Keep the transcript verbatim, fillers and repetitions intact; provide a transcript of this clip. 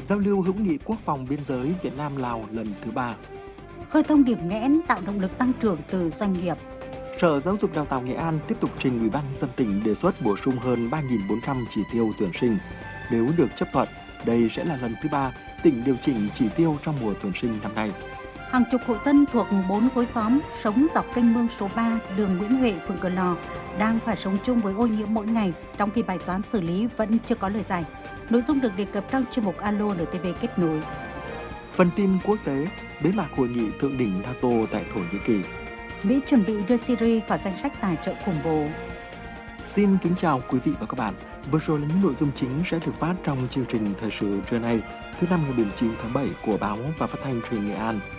Giao lưu hữu nghị quốc phòng biên giới Việt Nam-Lào lần thứ ba. Khơi thông điểm nghẽn tạo động lực tăng trưởng từ doanh nghiệp. Sở Giáo dục Đào tạo Nghệ An tiếp tục trình Ủy ban nhân dân tỉnh đề xuất bổ sung hơn ba nghìn bốn trăm chỉ tiêu tuyển sinh. Nếu được chấp thuận, đây sẽ là lần thứ ba tỉnh điều chỉnh chỉ tiêu trong mùa tuyển sinh năm nay. Hàng chục hộ dân thuộc bốn khối xóm sống dọc kênh mương số ba, đường Nguyễn Huệ, phường Cửa Lò đang phải sống chung với ô nhiễm mỗi ngày, trong khi bài toán xử lý vẫn chưa có lời giải. Nội dung được đề cập trong chuyên mục Alo en tê vê kết nối. Phần tin quốc tế, bế mạc hội nghị thượng đỉnh NATO tại Thổ Nhĩ Kỳ. Mỹ chuẩn bị đưa Syria khỏi danh sách tài trợ khủng bố. Xin kính chào quý vị và các bạn. Vừa rồi là những nội dung chính sẽ được phát trong chương trình thời sự trưa nay, thứ năm ngày chín tháng bảy của báo và phát thanh truyền hình Nghệ An.